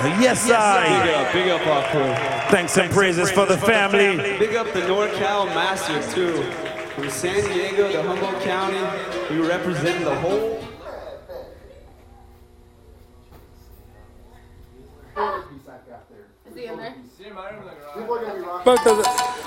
Yes, I. Big up our crew. Thanks and praises for the family. Big up the NorCal Masters too. From San Diego to Humboldt County, we represent the whole. Is he in there? Both of them.